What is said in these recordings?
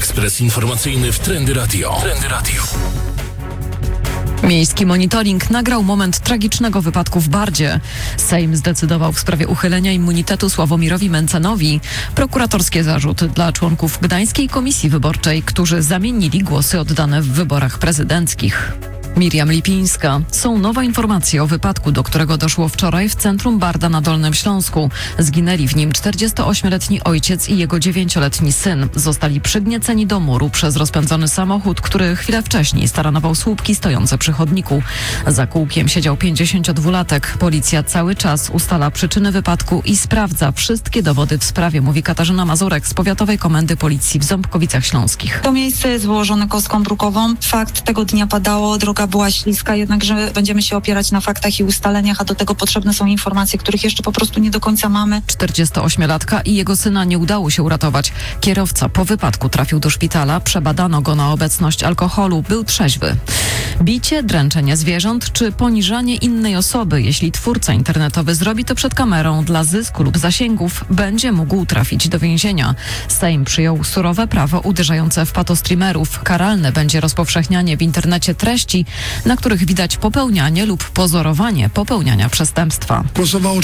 Ekspres informacyjny w Trendy Radio. Miejski monitoring nagrał moment tragicznego wypadku w Bardzie. Sejm zdecydował w sprawie uchylenia immunitetu Sławomirowi Mencenowi. Prokuratorskie zarzuty dla członków Gdańskiej Komisji Wyborczej, którzy zamienili głosy oddane w wyborach prezydenckich. Miriam Lipińska. Są nowe informacje o wypadku, do którego doszło wczoraj w centrum Barda na Dolnym Śląsku. Zginęli w nim 48-letni ojciec i jego 9-letni syn. Zostali przygnieceni do muru przez rozpędzony samochód, który chwilę wcześniej staranował słupki stojące przy chodniku. Za kółkiem siedział 52-latek. Policja cały czas ustala przyczyny wypadku i sprawdza wszystkie dowody w sprawie, mówi Katarzyna Mazurek z Powiatowej Komendy Policji w Ząbkowicach Śląskich. To miejsce jest wyłożone kostką brukową. Fakt tego dnia padało, droga była śliska, jednakże będziemy się opierać na faktach i ustaleniach, a do tego potrzebne są informacje, których jeszcze po prostu nie do końca mamy. 48-latka i jego syna nie udało się uratować. Kierowca po wypadku trafił do szpitala, przebadano go na obecność alkoholu, był trzeźwy. Bicie, dręczenie zwierząt czy poniżanie innej osoby, jeśli twórca internetowy zrobi to przed kamerą dla zysku lub zasięgów, będzie mógł trafić do więzienia. Sejm przyjął surowe prawo uderzające w patostreamerów. Karalne będzie rozpowszechnianie w internecie treści, na których widać popełnianie lub pozorowanie popełniania przestępstwa. Głosowało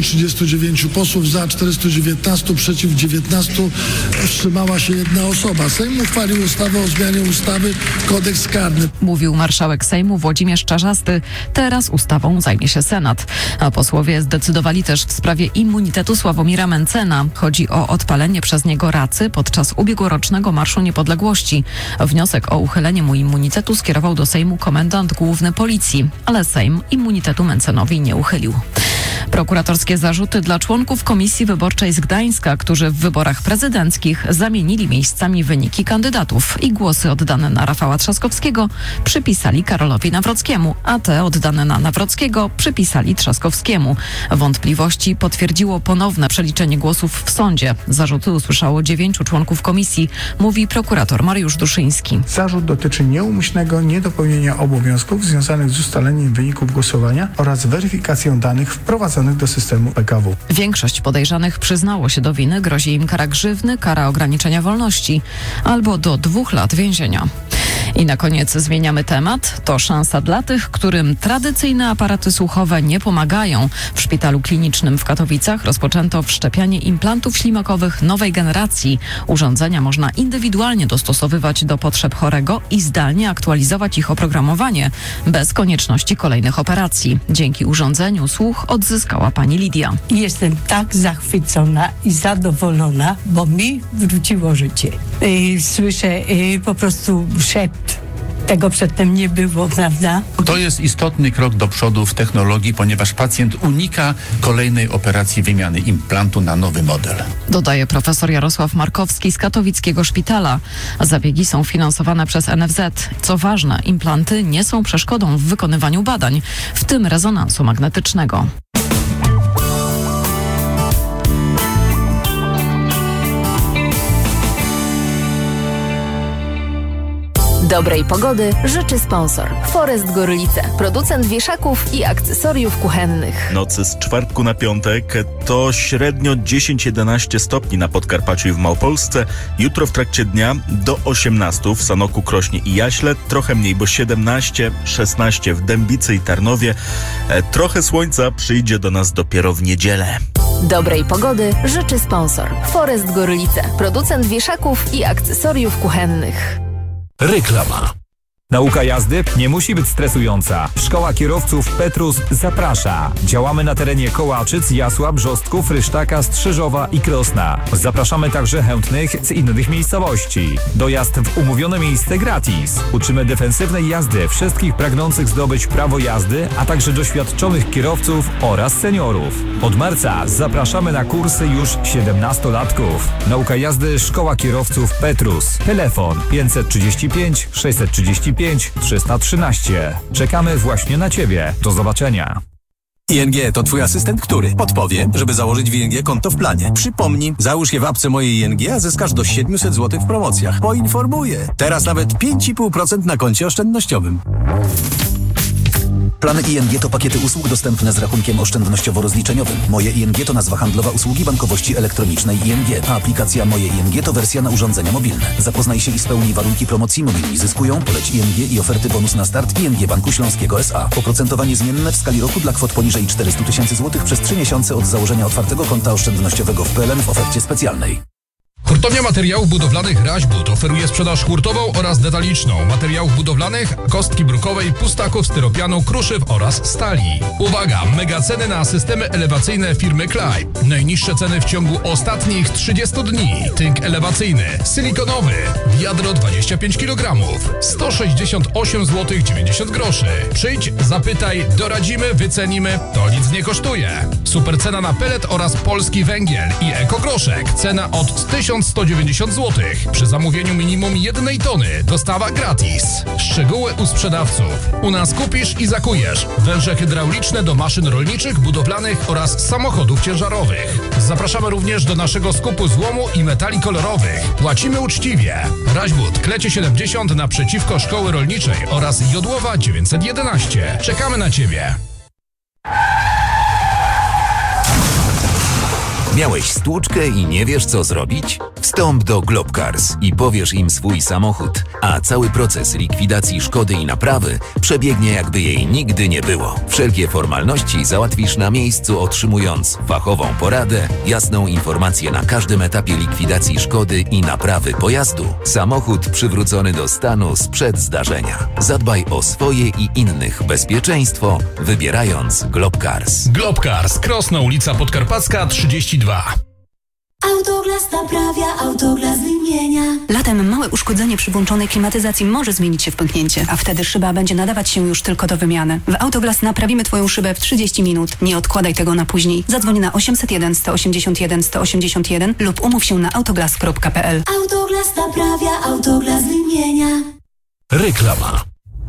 439 posłów, za 419, przeciw 19, wstrzymała się jedna osoba. Sejm uchwalił ustawę o zmianie ustawy Kodeks karny. Mówił marszałek Sejmu Włodzimierz Czarzasty. Teraz ustawą zajmie się Senat. A posłowie zdecydowali też w sprawie immunitetu Sławomira Mencena. Chodzi o odpalenie przez niego racy podczas ubiegłorocznego Marszu Niepodległości. Wniosek o uchylenie mu immunitetu skierował do Sejmu komendant główny Policji, ale Sejm immunitetu Mencenowi nie uchylił. Prokuratorskie zarzuty dla członków Komisji Wyborczej z Gdańska, którzy w wyborach prezydenckich zamienili miejscami wyniki kandydatów i głosy oddane na Rafała Trzaskowskiego przypisali Karolowi Nawrockiemu, a te oddane na Nawrockiego przypisali Trzaskowskiemu. Wątpliwości potwierdziło ponowne przeliczenie głosów w sądzie. Zarzuty usłyszało 9 członków komisji, mówi prokurator Mariusz Duszyński. Zarzut dotyczy nieumyślnego niedopełnienia obowiązków związanych z ustaleniem wyników głosowania oraz weryfikacją danych wprowadzonych do systemu PKW. Większość podejrzanych przyznało się do winy, grozi im kara grzywny, kara ograniczenia wolności albo do 2 lat więzienia. I na koniec zmieniamy temat. To szansa dla tych, którym tradycyjne aparaty słuchowe nie pomagają. W szpitalu klinicznym w Katowicach rozpoczęto wszczepianie implantów ślimakowych nowej generacji. Urządzenia można indywidualnie dostosowywać do potrzeb chorego i zdalnie aktualizować ich oprogramowanie, bez konieczności kolejnych operacji. Dzięki urządzeniu słuch odzyskała pani Lidia. Jestem tak zachwycona i zadowolona, bo mi wróciło życie. Słyszę po prostu szept. Tego przedtem nie było, prawda? To jest istotny krok do przodu w technologii, ponieważ pacjent unika kolejnej operacji wymiany implantu na nowy model. Dodaje profesor Jarosław Markowski z katowickiego szpitala. Zabiegi są finansowane przez NFZ. Co ważne, implanty nie są przeszkodą w wykonywaniu badań, w tym rezonansu magnetycznego. Dobrej pogody życzy sponsor. Forest Gorlice, producent wieszaków i akcesoriów kuchennych. Nocy z czwartku na piątek to średnio 10-11 stopni na Podkarpaciu i w Małopolsce. Jutro w trakcie dnia do 18 w Sanoku, Krośnie i Jaśle. Trochę mniej, bo 17-16 w Dębicy i Tarnowie. Trochę słońca przyjdzie do nas dopiero w niedzielę. Dobrej pogody życzy sponsor. Forest Gorlice, producent wieszaków i akcesoriów kuchennych. Reklama. Nauka jazdy nie musi być stresująca. Szkoła Kierowców Petrus zaprasza. Działamy na terenie Kołaczyc, Jasła, Brzostków, Rysztaka, Strzyżowa i Krosna. Zapraszamy także chętnych z innych miejscowości. Dojazd w umówione miejsce gratis. Uczymy defensywnej jazdy wszystkich pragnących zdobyć prawo jazdy, a także doświadczonych kierowców oraz seniorów. Od marca zapraszamy na kursy już 17-latków. Nauka jazdy Szkoła Kierowców Petrus. Telefon 535 635 313. Czekamy właśnie na Ciebie. Do zobaczenia. ING to Twój asystent, który podpowie, żeby założyć w ING konto w planie. Przypomnij, załóż je w apce mojej ING, a zyskasz do 700 zł w promocjach. Poinformuję. Teraz nawet 5,5% na koncie oszczędnościowym. Plany ING to pakiety usług dostępne z rachunkiem oszczędnościowo-rozliczeniowym. Moje ING to nazwa handlowa usługi bankowości elektronicznej ING, a aplikacja Moje ING to wersja na urządzenia mobilne. Zapoznaj się i spełnij warunki promocji. Mobilni zyskują, poleć ING i oferty bonus na start ING Banku Śląskiego S.A. Oprocentowanie zmienne w skali roku dla kwot poniżej 400 000 złotych przez 3 miesiące od założenia otwartego konta oszczędnościowego w PLN w ofercie specjalnej. Hurtownia Materiałów Budowlanych Raźbud oferuje sprzedaż hurtową oraz detaliczną materiałów budowlanych, kostki brukowej, pustaków, styropianu, kruszyw oraz stali. Uwaga! Mega ceny na systemy elewacyjne firmy Klaj. Najniższe ceny w ciągu ostatnich 30 dni. Tynk elewacyjny, silikonowy, wiadro 25 kg, 168 zł 90 groszy. Przyjdź, zapytaj, doradzimy, wycenimy, to nic nie kosztuje. Super cena na pelet oraz polski węgiel i ekogroszek. Cena od 1190 zł. Przy zamówieniu minimum 1 tony dostawa gratis. Szczegóły u sprzedawców. U nas kupisz i zakujesz. Węże hydrauliczne do maszyn rolniczych, budowlanych oraz samochodów ciężarowych. Zapraszamy również do naszego skupu złomu i metali kolorowych. Płacimy uczciwie. Raźbud, Klecie 70 naprzeciwko Szkoły Rolniczej oraz Jodłowa 911. Czekamy na Ciebie. Miałeś stłuczkę i nie wiesz, co zrobić? Wstąp do Globcars i powiesz im swój samochód, a cały proces likwidacji szkody i naprawy przebiegnie, jakby jej nigdy nie było. Wszelkie formalności załatwisz na miejscu, otrzymując fachową poradę, jasną informację na każdym etapie likwidacji szkody i naprawy pojazdu. Samochód przywrócony do stanu sprzed zdarzenia. Zadbaj o swoje i innych bezpieczeństwo, wybierając Globcars. Globcars, Krosno, ulica Podkarpacka 32. Autoglas naprawia, Autoglas wymienia. Latem małe uszkodzenie przy włączonej klimatyzacji może zmienić się w pęknięcie, a wtedy szyba będzie nadawać się już tylko do wymiany. W Autoglas naprawimy Twoją szybę w 30 minut. Nie odkładaj tego na później. Zadzwoń na 801 181 181 lub umów się na autoglas.pl. Autoglas naprawia, Autoglas wymienia. Reklama.